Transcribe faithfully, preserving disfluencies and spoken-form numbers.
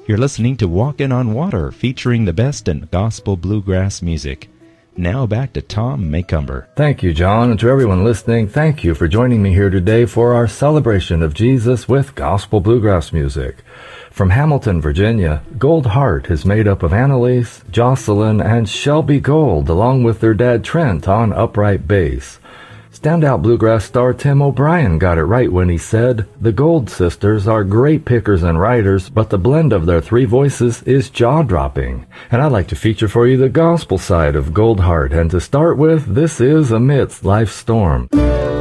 You're listening to Walkin' on Water, featuring the best in gospel bluegrass music. Now back to Tom Macomber. Thank you, John, and to everyone listening, thank you for joining me here today for our celebration of Jesus with gospel bluegrass music. From Hamilton, Virginia, Gold Heart is made up of Annalise, Jocelyn, and Shelby Gold, along with their dad Trent on upright bass. Standout bluegrass star Tim O'Brien got it right when he said, "The Gold Sisters are great pickers and writers, but the blend of their three voices is jaw-dropping." And I'd like to feature for you the gospel side of Gold Heart, and to start with, this is Amidst Life's Storm.